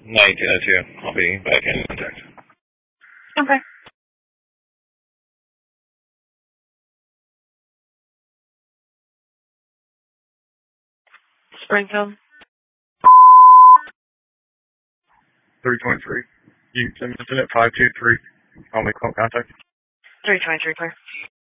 1902. I'll be back in contact. Okay. Springfield. 323. You send it at 523. I'll make call contact. 323, clear.